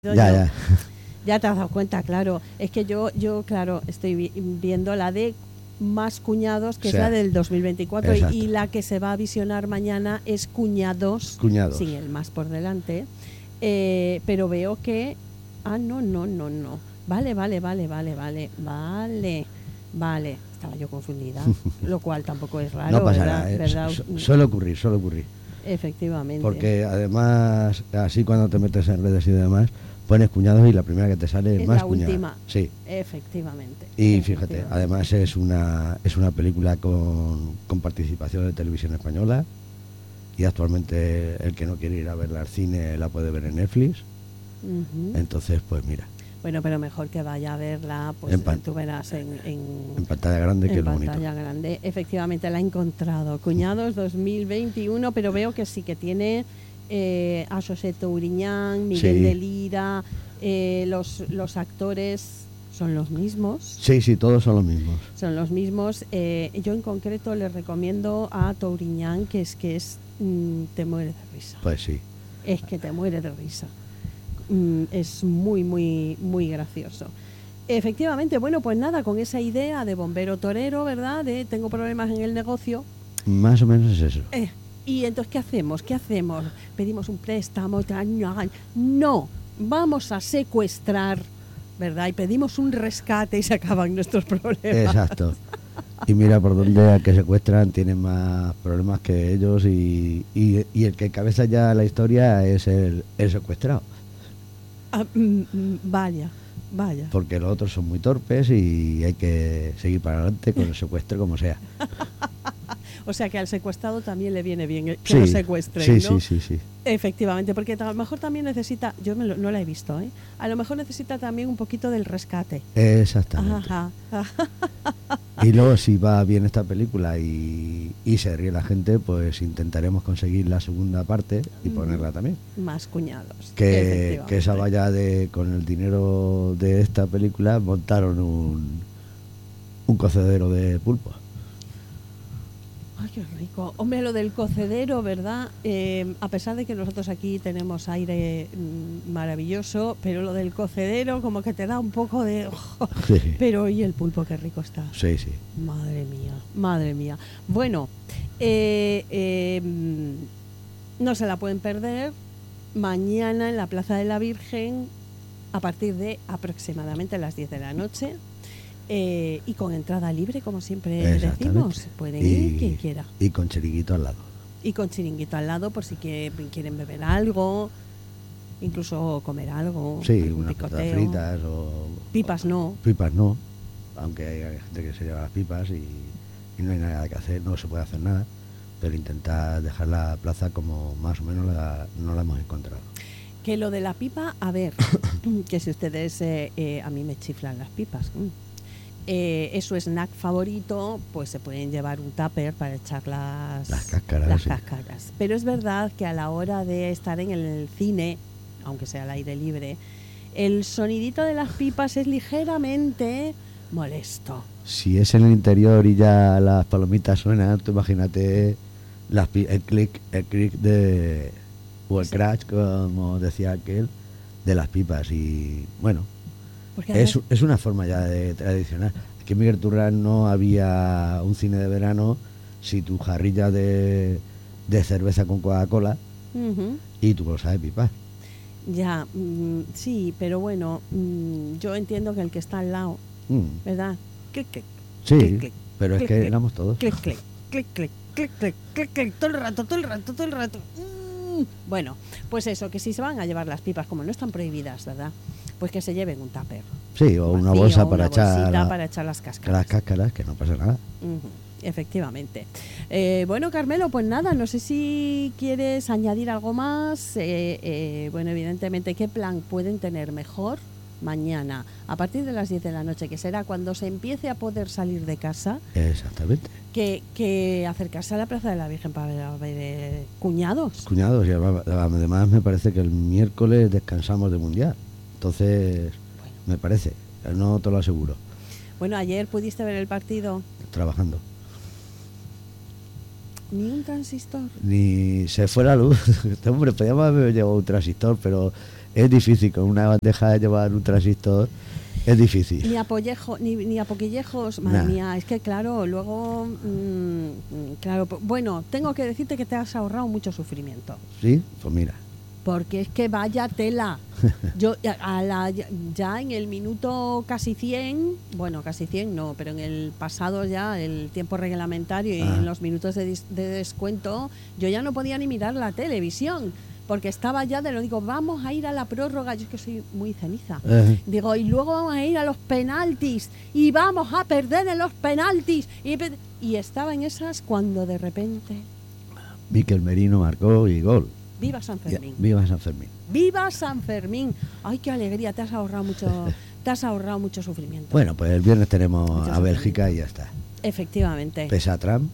Ya, yo. ya. Ya te has dado cuenta, claro. Es que yo claro, estoy viendo la de Más Cuñados, que O es la sea, del 2024, exacto. y la que se va a visionar mañana es Cuñados, Cuñados. sin el más por delante. Pero veo que... Ah, no. Vale. Estaba yo confundida, lo cual tampoco es raro, No pasa ¿verdad? nada, ¿Verdad? suele ocurrir. Efectivamente. Porque además, así cuando te metes en redes y demás, pones cuñados y la primera que te sale es Es más la cuñada. última. Sí. Efectivamente. Y fíjate, además es una película con participación de Televisión Española, y actualmente el que no quiere ir a verla al cine la puede ver en Netflix. Uh-huh. Entonces, pues mira. Bueno, pero mejor que vaya a verla, pues tú verás en pantalla grande, que es lo bonito. En pantalla grande. Efectivamente, la he encontrado. Cuñados 2021, pero veo que sí que tiene a José Touriñán, Miguel Sí. de Lira, los actores son los mismos. Sí, todos son los mismos. Son los mismos. Yo en concreto les recomiendo a Touriñán, que te mueres de risa. Pues sí. Es que te mueres de risa. Es muy gracioso. Efectivamente, bueno, pues nada, con esa idea de bombero torero, ¿verdad? De tengo problemas en el negocio. Más o menos es eso. Y entonces, ¿qué hacemos? ¿Pedimos un préstamo? No, vamos a secuestrar, ¿verdad? Y pedimos un rescate y se acaban nuestros problemas. Exacto. Y mira por dónde al que secuestran tienen más problemas que ellos, y el que encabeza ya la historia es el secuestrado. Vaya. Porque los otros son muy torpes y hay que seguir para adelante con el secuestro como sea. O sea que al secuestrado también le viene bien que lo secuestren, ¿no? Sí. Efectivamente, porque a lo mejor también necesita, no la he visto, a lo mejor necesita también un poquito del rescate. Exactamente. Ajá. Y luego, si va bien esta película y se ríe la gente, pues intentaremos conseguir la segunda parte y ponerla también. Más Cuñados. Que esa vaya con el dinero de esta película montaron un cocedero de pulpo. Ay, qué rico. Hombre, lo del cocedero, ¿verdad? A pesar de que nosotros aquí tenemos aire maravilloso, pero lo del cocedero como que te da un poco de... Sí. Pero y el pulpo, qué rico está. Sí. Madre mía. Bueno, no se la pueden perder. Mañana en la Plaza de la Virgen, a partir de aproximadamente las 10 de la noche. Y con entrada libre, como siempre decimos. Pueden ir quien quiera. Y con chiringuito al lado. Por si quieren beber algo, incluso comer algo. Sí, unas patatas fritas o... Pipas no. Aunque hay gente que se lleva las pipas y no hay nada que hacer, no se puede hacer nada. Pero intentar dejar la plaza como más o menos no la hemos encontrado. Que lo de la pipa, a ver, que si ustedes... a mí me chiflan las pipas. Es su snack favorito, pues se pueden llevar un tupper para echar las cáscaras. Pero es verdad que a la hora de estar en el cine, aunque sea al aire libre, el sonidito de las pipas es ligeramente molesto. Si es en el interior y ya las palomitas suenan, tú imagínate el click o el crash, como decía aquel, de las pipas. Y bueno, es una forma ya de tradicional. Aquí en Miguel Turral no había un cine de verano si tu jarrilla de cerveza con Coca-Cola y tu bolsa de pipas. Ya, sí, pero bueno, yo entiendo que el que está al lado, ¿verdad? Clic, clic. Sí, clic, clic, pero clic, es que clic, éramos todos. Clic, clic, clic, clic, clic, clic, clic, clic, todo el rato. Bueno, pues eso, que si se van a llevar las pipas, como no están prohibidas, ¿verdad? Pues que se lleven un tupper. Sí, o una bolsa para echar las cáscaras. Las cáscaras, que no pasa nada. Efectivamente. Bueno, Carmelo, pues nada, no sé si quieres añadir algo más. Bueno, evidentemente, ¿qué plan pueden tener mejor mañana a partir de las 10 de la noche, que será cuando se empiece a poder salir de casa? Exactamente. Que acercarse a la Plaza de la Virgen para ver Cuñados. Y además me parece que el miércoles descansamos de Mundial. Entonces, me parece, no te lo aseguro. Bueno, ayer pudiste ver el partido. Trabajando. Ni un transistor. Ni se fue la luz. Hombre, podíamos haber llevado un transistor, pero es difícil, con una bandeja de llevar un transistor es difícil. Ni a poquillejos, madre mía, es que claro, luego, claro, bueno, tengo que decirte que te has ahorrado mucho sufrimiento. Sí, pues mira. Porque es que vaya tela. Yo ya en el minuto casi 100, bueno, casi 100 no, pero en el pasado ya, el tiempo reglamentario y en los minutos de descuento, yo ya no podía ni mirar la televisión. Porque estaba ya digo, vamos a ir a la prórroga, yo es que soy muy ceniza. Digo, y luego vamos a ir a los penaltis, y vamos a perder en los penaltis. Y estaba en esas cuando de repente... Mikel Merino marcó y gol. ¡Viva San Fermín! ¡Viva San Fermín! ¡Viva San Fermín! ¡Ay, qué alegría! Te has ahorrado mucho sufrimiento. Bueno, pues el viernes tenemos a Bélgica y ya está. Efectivamente. Pesa Trump.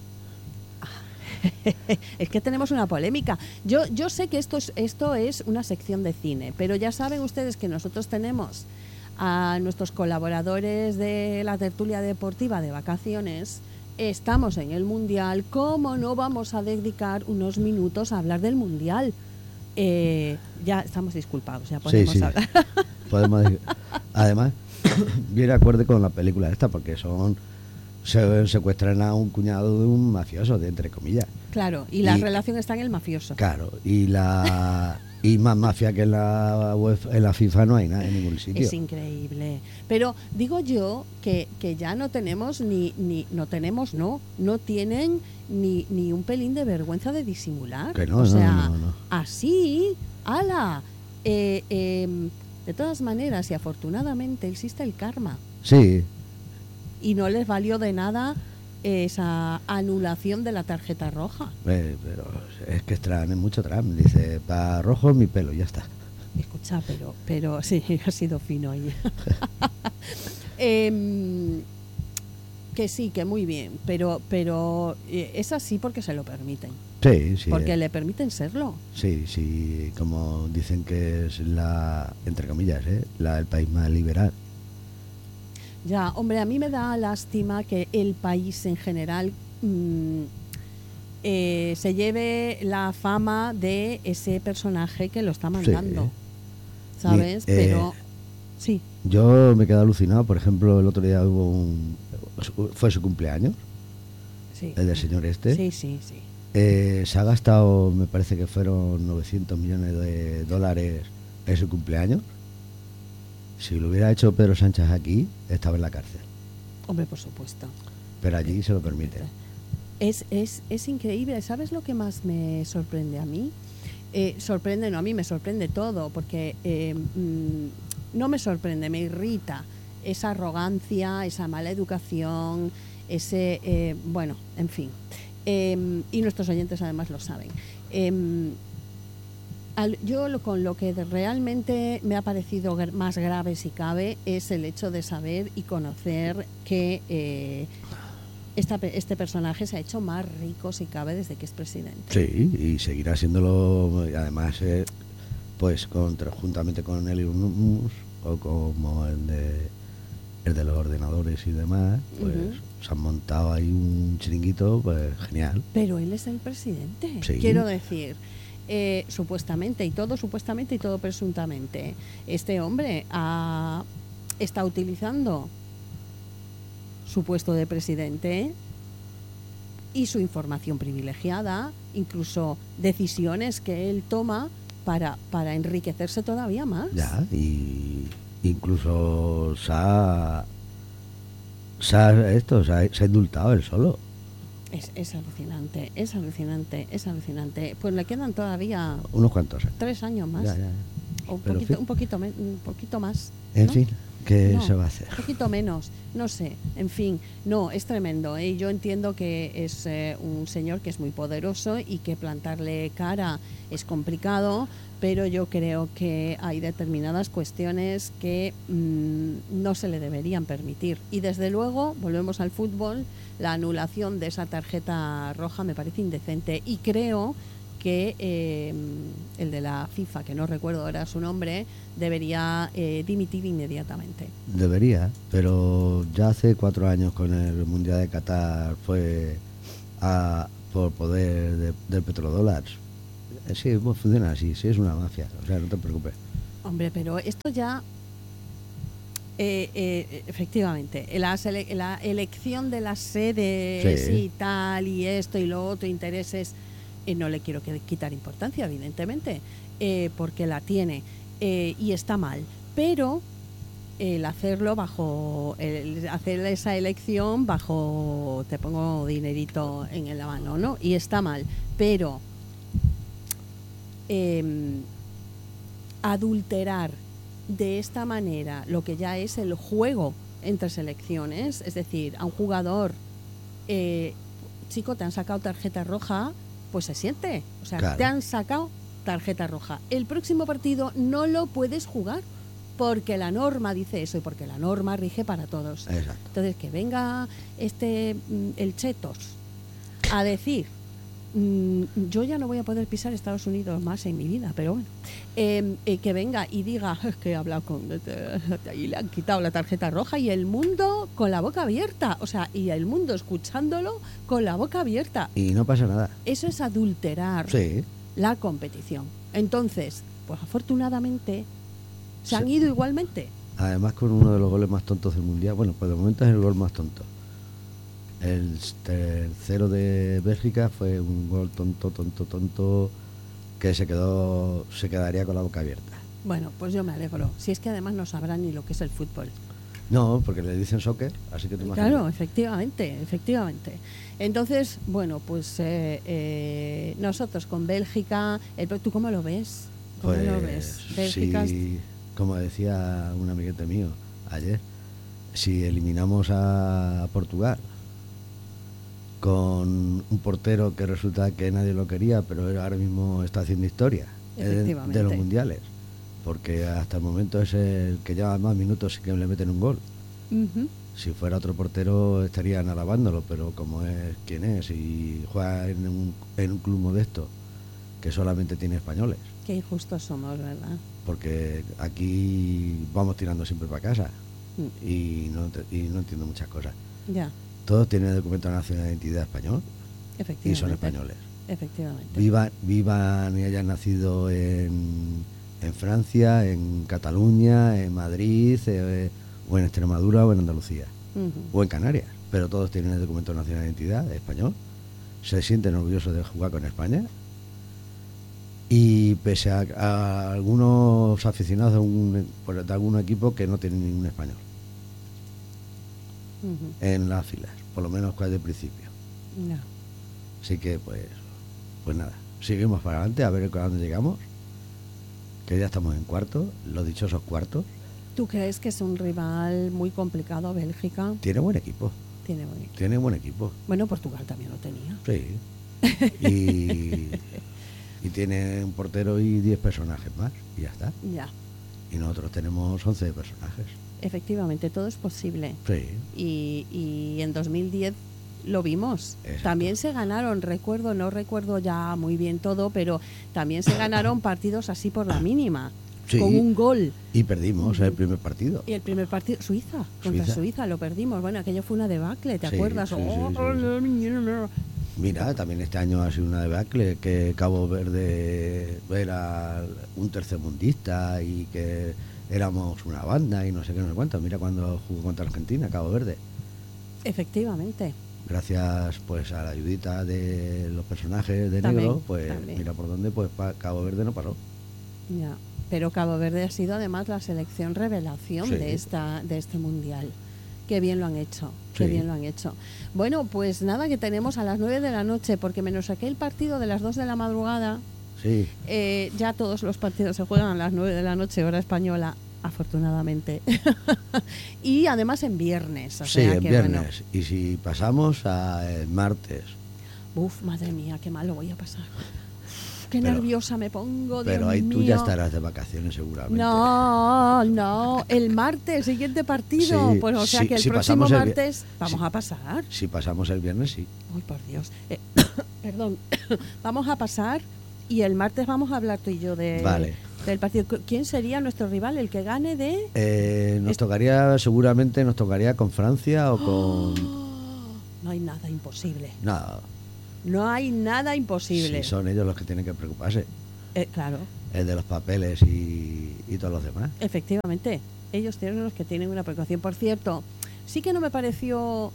Es que tenemos una polémica. Yo sé que esto es una sección de cine, pero ya saben ustedes que nosotros tenemos a nuestros colaboradores de la tertulia deportiva de vacaciones. Estamos en el Mundial. ¿Cómo no vamos a dedicar unos minutos a hablar del Mundial? Ya estamos disculpados, ya podemos hablar. Además, viene acorde con la película esta, porque se secuestran a un cuñado de un mafioso, entre comillas. Claro, y la relación está en el mafioso. Claro, y más mafia que en la FIFA no hay nada en ningún sitio. Es increíble. Pero digo yo que ya no tenemos no tienen ni un pelín de vergüenza de disimular. Que no, o sea, no. Así, ala. De todas maneras, y afortunadamente existe el karma. Sí. Y no les valió de nada esa anulación de la tarjeta roja. Pero es que es mucho Trump. Dice, para rojo mi pelo, ya está. Escucha, pero sí, ha sido fino ahí. Que sí, que muy bien, pero es así porque se lo permiten. Sí. Porque le permiten serlo. Sí, como dicen que es entre comillas, el país más liberal. Ya, hombre, a mí me da lástima que el país en general se lleve la fama de ese personaje que lo está mandando, ¿sabes? Pero, sí. Yo me quedé alucinado, por ejemplo, el otro día fue su cumpleaños, el del señor este. Sí. Se ha gastado, me parece que fueron 900 millones de dólares en su cumpleaños. Si lo hubiera hecho Pedro Sánchez aquí, estaba en la cárcel. Hombre, por supuesto. Pero allí se lo permite. Es increíble. ¿Sabes lo que más me sorprende a mí? A mí me sorprende todo, porque no me sorprende, me irrita esa arrogancia, esa mala educación, bueno, en fin. Y nuestros oyentes además lo saben. Con lo que realmente me ha parecido más grave, si cabe, es el hecho de saber y conocer que este personaje se ha hecho más rico, si cabe, desde que es presidente. Sí, y seguirá siéndolo, además, pues juntamente con Elon Musk, o como el de los ordenadores y demás, pues se han montado ahí un chiringuito, pues genial. Pero él es el presidente, sí. Quiero decir... supuestamente y todo presuntamente, este hombre está utilizando su puesto de presidente y su información privilegiada, incluso decisiones que él toma para enriquecerse todavía más. Ya, y incluso se ha indultado él solo. Es alucinante. Pues le quedan todavía unos cuantos 3 años más. Ya. Un poquito más. En ¿no? fin, ¿qué se va a hacer? Un poquito menos, no sé. En fin, no, es tremendo. Yo entiendo que es un señor que es muy poderoso y que plantarle cara es complicado, pero yo creo que hay determinadas cuestiones que no se le deberían permitir. Y desde luego, volvemos al fútbol, la anulación de esa tarjeta roja me parece indecente y creo que el de la FIFA, que no recuerdo ahora su nombre, debería dimitir inmediatamente. Debería, pero ya hace 4 años con el Mundial de Qatar fue por poder del petrodólar. Sí, funciona así, sí, es una mafia, o sea, no te preocupes. Hombre, pero esto ya... efectivamente, la elección de las sedes y tal, y esto y lo otro, intereses, no le quiero quitar importancia, evidentemente, porque la tiene y está mal, pero el hacerlo hacer esa elección bajo, te pongo dinerito en la mano, ¿no? Y está mal, pero adulterar de esta manera lo que ya es el juego entre selecciones, es decir, a un jugador, chico, te han sacado tarjeta roja, pues se siente, o sea, claro, te han sacado tarjeta roja, el próximo partido no lo puedes jugar porque la norma dice eso y porque la norma rige para todos. Exacto. Entonces, que venga el Chetos a decir: yo ya no voy a poder pisar Estados Unidos más en mi vida, pero bueno, que venga y diga que he hablado y le han quitado la tarjeta roja, y el mundo con la boca abierta, o sea, y el mundo escuchándolo con la boca abierta. Y no pasa nada. Eso es adulterar la competición. Entonces, pues afortunadamente se han ido igualmente. Además, con uno de los goles más tontos del Mundial. Bueno, pues de momento es el gol más tonto. El tercero de Bélgica fue un gol tonto que se quedaría con la boca abierta. Bueno, pues yo me alegro. Si es que además no sabrán ni lo que es el fútbol. No, porque le dicen soccer, así que te imaginas. Claro, efectivamente. Entonces, bueno, pues nosotros con Bélgica, ¿tú cómo lo ves? ¿Cómo lo ves? Bélgica, sí, como decía un amiguete mío ayer, si eliminamos a Portugal con un portero que resulta que nadie lo quería, pero ahora mismo está haciendo historia de los mundiales, porque hasta el momento es el que lleva más minutos y que le meten un gol. Uh-huh. Si fuera otro portero estarían alabándolo, pero como es quien es y juega en un club modesto que solamente tiene españoles. Qué injustos somos, ¿verdad? Porque aquí vamos tirando siempre para casa y no entiendo muchas cosas. Ya. Todos tienen documento de nacionalidad de identidad español y son españoles. Efectivamente. Vivan y hayan nacido en Francia, en Cataluña, en Madrid, o en Extremadura o en Andalucía, o en Canarias, pero todos tienen el documento de nacionalidad de identidad español, se sienten orgullosos de jugar con España, y pese a algunos aficionados de algún equipo que no tienen ningún español en las filas, por lo menos desde el principio. No. Así que pues nada, seguimos para adelante a ver a dónde llegamos, que ya estamos en cuartos, los dichosos cuartos. ¿Tú crees que es un rival muy complicado, Bélgica? Tiene buen equipo. Tiene buen equipo. Bueno, Portugal también lo tenía. Sí. Y tiene un portero y 10 personajes más, y ya está. Ya. Y nosotros tenemos 11 personajes. Efectivamente, todo es posible. Sí. Y en 2010 lo vimos. Exacto. También se ganaron, no recuerdo ya muy bien todo, pero también se ganaron partidos así por la mínima. Sí, con un gol. Y perdimos el primer partido. Y el primer partido, contra Suiza lo perdimos. Bueno, aquello fue una debacle, ¿te acuerdas? Sí. Mira, también este año ha sido una debacle, que Cabo Verde era un tercermundista y que éramos una banda y no sé qué, no sé cuánto. Mira cuando jugó contra Argentina, Cabo Verde. Efectivamente. Gracias pues a la ayudita de los personajes de negro, pues también. Mira por dónde, pues Cabo Verde no pasó. Ya. Pero Cabo Verde ha sido además la selección revelación de este mundial. Qué bien lo han hecho, bien lo han hecho. Bueno, pues nada, que tenemos a las 9 de la noche, porque menos aquel partido de las 2 de la madrugada, ya todos los partidos se juegan a las 9 de la noche, hora española, afortunadamente. Y además en viernes. O sea, en viernes. Bueno. Y si pasamos a martes. Uf, madre mía, qué mal lo voy a pasar. Qué nerviosa me pongo, Dios Pero ahí mío. Tú ya estarás de vacaciones seguramente. No, el martes, siguiente partido. Pues o sea que el próximo martes vamos a pasar. Si pasamos el viernes, sí. Uy, por Dios. Perdón. Vamos a pasar y el martes vamos a hablar tú y yo del partido. ¿Quién sería nuestro rival, el que gane de...? Seguramente nos tocaría con Francia o con... No hay nada imposible. Nada. No hay nada imposible. Sí, son ellos los que tienen que preocuparse. Claro. el de los papeles y todos los demás. Efectivamente, ellos tienen los que tienen una precaución. Por cierto, sí que no me pareció...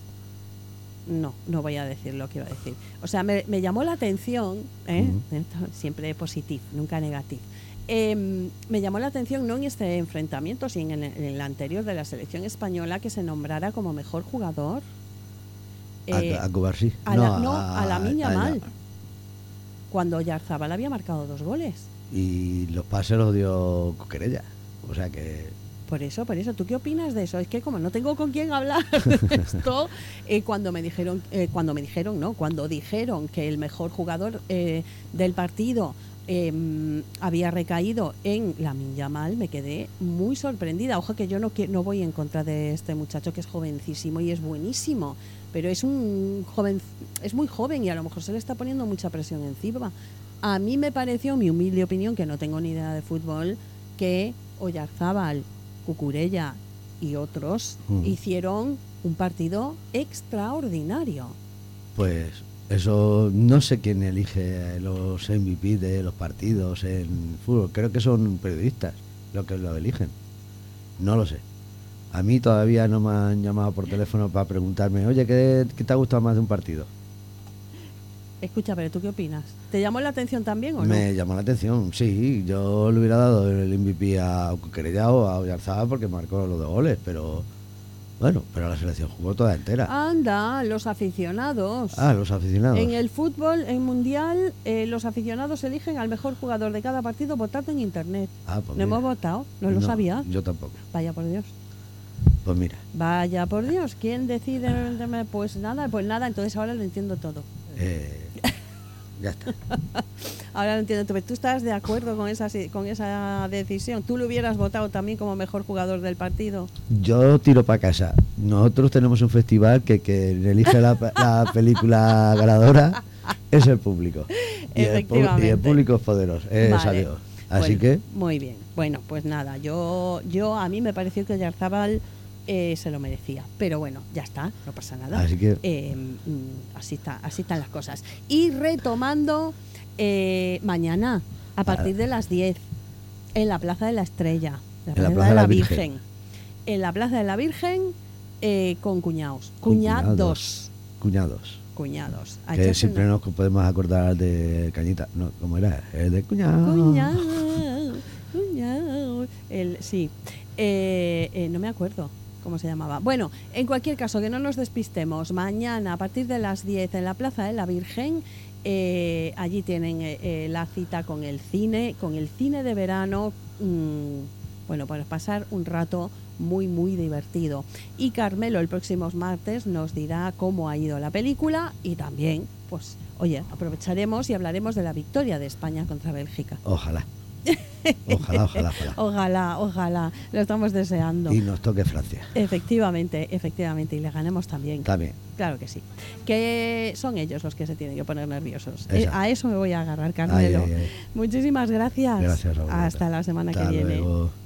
No voy a decir lo que iba a decir. O sea, me llamó la atención, siempre positivo, nunca negativo. Me llamó la atención no en este enfrentamiento, sino en el anterior de la selección española, que se nombrara como mejor jugador A Cubarsí. a Lamine Yamal, cuando Oyarzabal había marcado 2 goles. Y los pases los dio Cucurella. O sea que... Por eso, ¿tú qué opinas de eso? Es que como no tengo con quién hablar de esto, cuando dijeron que el mejor jugador del partido había recaído en Lamine Yamal, me quedé muy sorprendida. Ojo que yo no voy en contra de este muchacho, que es jovencísimo y es buenísimo, pero es muy joven y a lo mejor se le está poniendo mucha presión encima. A mí me pareció, mi humilde opinión, que no tengo ni idea de fútbol, que Oyarzabal, Cucurella y otros hicieron un partido extraordinario. Pues eso, no sé quién elige los MVP de los partidos en fútbol. Creo que son periodistas los que lo eligen. No lo sé. A mí todavía no me han llamado por teléfono para preguntarme, oye, ¿qué te ha gustado más de un partido? Escucha, pero ¿tú qué opinas? ¿Te llamó la atención también o no? Me llamó la atención, sí. Yo le hubiera dado el MVP a Cucurella o a Oyarzabal porque marcó los 2 goles, pero bueno, pero la selección jugó toda entera. Anda, los aficionados. Los aficionados. En el fútbol, en mundial, los aficionados eligen al mejor jugador de cada partido votando en internet. Pues ¿No hemos votado? ¿No lo sabía? Yo tampoco. Vaya por Dios. Pues mira. Vaya por Dios. ¿Quién decide? Pues nada, entonces ahora lo entiendo todo. Ya está. Ahora lo entiendo. Pero ¿tú estás de acuerdo con esa decisión? ¿Tú lo hubieras votado también como mejor jugador del partido? Yo tiro para casa. Nosotros tenemos un festival que elige la película ganadora es el público. Y el público es poderoso. Vale. Así que... Muy bien. Bueno, pues nada. Yo a mí me pareció que Oyarzabal se lo merecía, pero bueno, ya está, no pasa nada. Así que así están las cosas. Y retomando, mañana a partir de las 10 en la Plaza de la Estrella, en la Plaza de la Virgen, en la Plaza de la Virgen, con cuñados. Que siempre nos podemos acordar de Cañita, no, ¿cómo era? El de cuñado. Sí, no me acuerdo cómo se llamaba. Bueno, en cualquier caso, que no nos despistemos. Mañana, a partir de las 10, en la Plaza de la Virgen, allí tienen la cita con el cine de verano, para pasar un rato muy, muy divertido. Y Carmelo el próximo martes nos dirá cómo ha ido la película y también, pues, oye, aprovecharemos y hablaremos de la victoria de España contra Bélgica. Ojalá. Ojalá, lo estamos deseando. Y nos toque Francia. Efectivamente, y le ganemos también. También. Claro que sí. Que son ellos los que se tienen que poner nerviosos. A eso me voy a agarrar, Carmelo. Ay. Muchísimas gracias. Gracias, Raúl. Hasta la semana que viene. Luego.